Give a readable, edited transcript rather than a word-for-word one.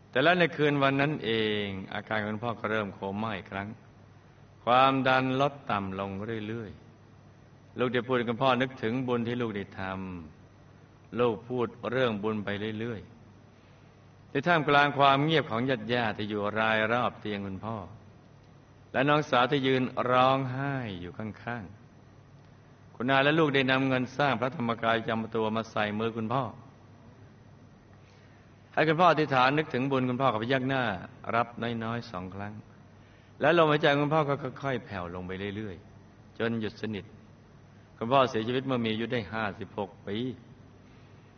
แต่แล้วในคืนวันนั้นเองอาการของคุณพ่อก็เริ่มโคม่าอีกครั้งความดันลดต่ำลงเรื่อยๆลูกได้พูดกับคุณพ่อนึกถึงบุญที่ลูกได้ทำลูกพูดเรื่องบุญไปเรื่อยๆในท่ามกลางความเงียบของญาติๆที่อยู่รายรอบเตียงคุณพ่อและน้องสาวที่ยืนร้องไห้อยู่ข้างๆคุณอาและลูกได้นำเงินสร้างพระธรรมกายจำตัวมาใส่มือคุณพ่อให้คุณพ่ออธิษฐานนึกถึงบุญคุณพ่อกับพยักหน้ารับน้อยๆ2 ครั้งแล้วลมหายใจคุณพ่อก็ค่อยๆแผ่วลงไปเรื่อยๆจนหยุดสนิทคุณพ่อเสียชีวิตเมื่อมีอายุได้56 ปี